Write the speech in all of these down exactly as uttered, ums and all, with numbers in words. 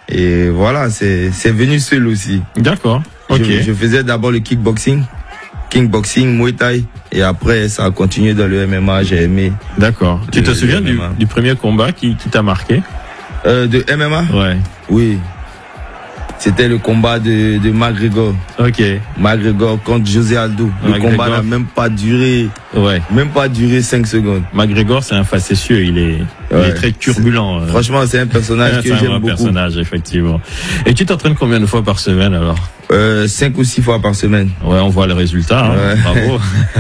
Et voilà, c'est c'est venu seul aussi. D'accord. Ok. Je, je faisais d'abord le kickboxing, kickboxing, Muay Thai, et après ça a continué dans le M M A. J'ai aimé. D'accord. Tu te souviens du, du premier combat qui, qui t'a marqué? euh, De M M A? Ouais. Oui. C'était le combat de, de McGregor. Ok. McGregor contre José Aldo. Le McGregor. Combat n'a même pas duré. Ouais. Même pas duré cinq secondes. McGregor, c'est un facétieux. Il est, ouais. il est très turbulent. C'est, franchement, c'est un personnage que j'aime beaucoup. C'est un personnage, effectivement. Et tu t'entraînes combien de fois par semaine, alors? Euh, cinq ou six fois par semaine. Ouais, on voit le résultat. Hein. Ouais. Bravo.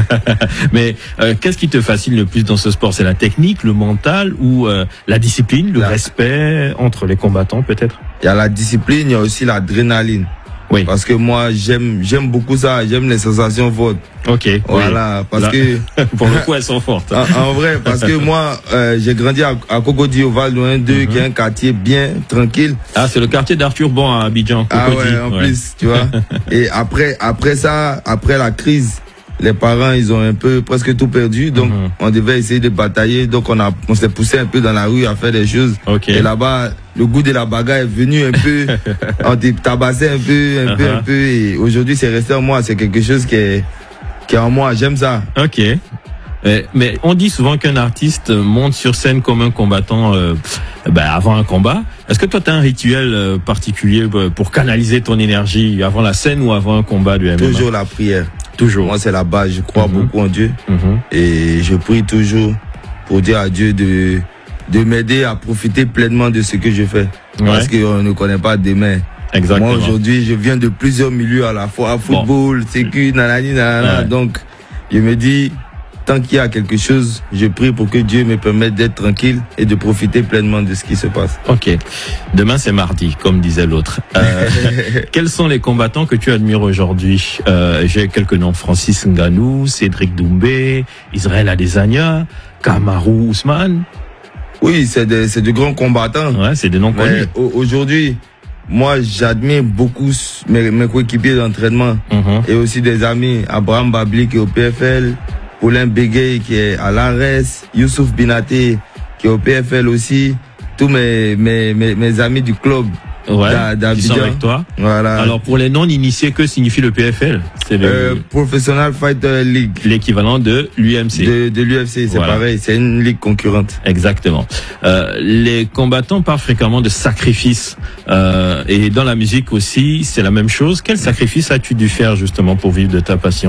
Mais euh, qu'est-ce qui te fascine le plus dans ce sport? C'est la technique, le mental ou euh, la discipline, le la... respect entre les combattants, peut-être? Il y a la discipline, il y a aussi l'adrénaline. Oui. Parce que moi, j'aime, j'aime beaucoup ça. J'aime les sensations fortes. Ok. Voilà. Oui. Parce Là, que. pour le coup, elles sont fortes. En, en vrai, parce que moi, euh, j'ai grandi à, à Cocody, au Val d'Ouin deux, mm-hmm. qui est un quartier bien tranquille. Ah, c'est le quartier d'Arthur Bon à Abidjan, Cocody. Ah ouais, en ouais. plus, tu vois. Et après, après ça, après la crise, les parents, ils ont un peu presque tout perdu, donc mm-hmm. on devait essayer de batailler, donc on a, on s'est poussé un peu dans la rue à faire des choses. Okay. Et là-bas, le goût de la bagarre est venu un peu, on t'est tabassé un peu, un uh-huh. peu, un peu, et aujourd'hui c'est resté en moi, c'est quelque chose qui est, qui est en moi, j'aime ça. Ok. Mais, mais on dit souvent qu'un artiste monte sur scène comme un combattant euh, ben avant un combat. Est-ce que toi tu as un rituel euh, particulier pour canaliser ton énergie avant la scène ou avant un combat du M M A? Toujours la prière. Toujours. Moi, c'est la base. Je crois mm-hmm. beaucoup en Dieu. Mm-hmm. Et je prie toujours pour dire à Dieu de, de m'aider à profiter pleinement de ce que je fais. Ouais. Parce qu'on ne connaît pas demain. Exactement. Moi, aujourd'hui, je viens de plusieurs milieux à la fois. Football, bon. sécu, nanani, nanana. Ouais. Donc, je me dis, tant qu'il y a quelque chose, je prie pour que Dieu me permette d'être tranquille et de profiter pleinement de ce qui se passe. Ok. Demain, c'est mardi, comme disait l'autre. Euh, quels sont les combattants que tu admires aujourd'hui? euh, J'ai quelques noms. Francis Ngannou, Cédric Doumbé, Israël Adesanya, Kamaru Usman. Oui, c'est des, c'est de grands combattants. Ouais, c'est des noms connus. Aujourd'hui, moi, j'admire beaucoup mes, mes coéquipiers d'entraînement mm-hmm. et aussi des amis. Abraham Babli qui est au P F L, Paulin Bégué qui est à l'A R E S, Youssouf Binaté qui est au P F L aussi, tous mes, mes, mes, mes amis du club. Ouais, qui sont avec toi. Voilà. Alors, pour les non-initiés, que signifie le P F L? C'est le euh, Professional Fighter League. L'équivalent de l'U M C. De, de l'U F C, c'est voilà. pareil, c'est une ligue concurrente. Exactement. Euh, les combattants parlent fréquemment de sacrifices. Euh, et dans la musique aussi, c'est la même chose. Quel sacrifice as-tu dû faire justement pour vivre de ta passion?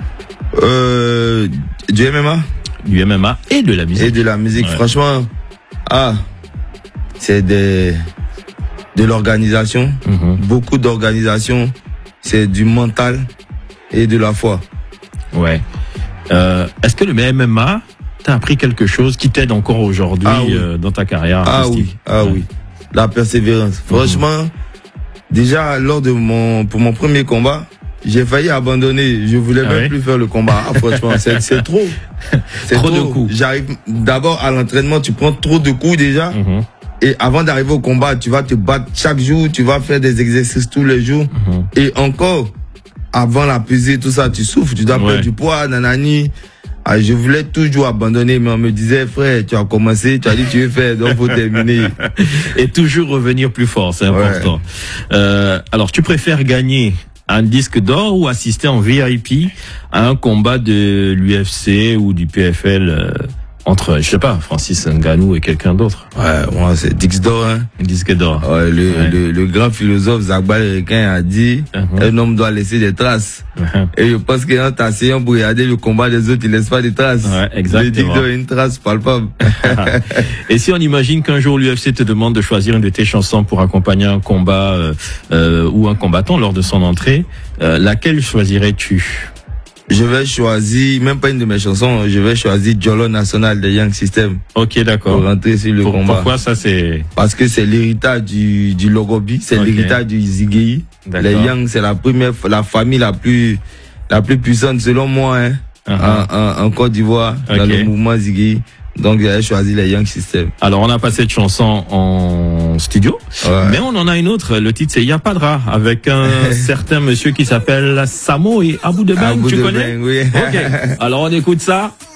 Euh, du M M A. Du M M A et de la musique. Et de la musique, ouais. Franchement, ah, c'est des... de l'organisation, mm-hmm. beaucoup d'organisation, c'est du mental et de la foi. Ouais. Euh, est-ce que le M M A t'a appris quelque chose qui t'aide encore aujourd'hui ah, oui. euh, dans ta carrière artistique? Ah oui, ah ouais. oui. La persévérance. Mm-hmm. Franchement, déjà lors de mon pour mon premier combat, j'ai failli abandonner. Je voulais ah même oui? plus faire le combat. Ah, franchement, c'est, c'est trop. C'est trop, trop de coups. J'arrive d'abord à l'entraînement, tu prends trop de coups déjà. Mm-hmm. Et avant d'arriver au combat, tu vas te battre chaque jour, tu vas faire des exercices tous les jours. Mm-hmm. Et encore, avant la pesée, tout ça, tu souffres, tu dois ouais. perdre du poids, nanani. Ah, je voulais toujours abandonner, mais on me disait, frère, tu as commencé, tu as dit tu veux faire, donc faut terminer. Et toujours revenir plus fort, c'est important. Ouais. Euh, alors, tu préfères gagner un disque d'or ou assister en V I P à un combat de l'U F C ou du P F L euh, entre, je sais pas, Francis Ngannou et quelqu'un d'autre? Ouais, moi, c'est disque d'or, hein. Disque d'or. Ouais, le, ouais. le, le grand philosophe Zagbal Requin a dit, uh-huh. un homme doit laisser des traces. Uh-huh. Et je pense qu'en t'asseyant pour regarder le combat des autres, il laisse pas des traces. Ouais, exactement. Le disque d'or est une trace palpable. Et si on imagine qu'un jour l'U F C te demande de choisir une de tes chansons pour accompagner un combat, euh, euh, ou un combattant lors de son entrée, euh, laquelle choisirais-tu? Je vais choisir, même pas une de mes chansons, je vais choisir Jolo National de Young System. Ok, d'accord. Pour rentrer sur le pour, combat. Pourquoi ça c'est? Parce que c'est l'héritage du, du Logobi, c'est okay. l'héritage du Zigei. Les Young, c'est la première, la famille la plus, la plus puissante selon moi, hein, uh-huh. en, en, en Côte d'Ivoire, okay. dans le mouvement Zigei. Donc j'ai choisi les Young System. Alors on a passé cette chanson en studio, ouais. mais on en a une autre. Le titre c'est Yapadra avec un certain monsieur qui s'appelle Samo et Abou de Ben. Tu de connais? Ben, oui. Ok. Alors on écoute ça.